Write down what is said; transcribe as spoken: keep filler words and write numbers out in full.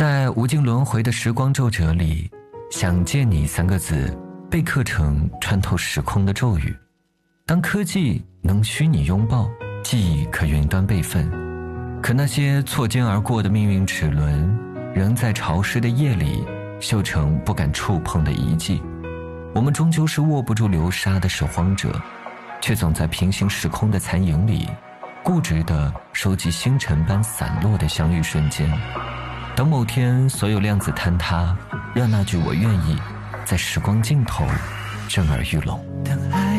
在无尽轮回的时光皱褶里，想见你三个字被刻成穿透时空的咒语。当科技能虚拟拥抱，记忆可云端备份，可那些错肩而过的命运齿轮，仍在潮湿的夜里锈成不敢触碰的遗迹。我们终究是握不住流沙的拾荒者，却总在平行时空的残影里固执地收集星辰般散落的相遇瞬间。等某天所有量子坍塌，让那句我愿意在时光尽头震耳欲聋。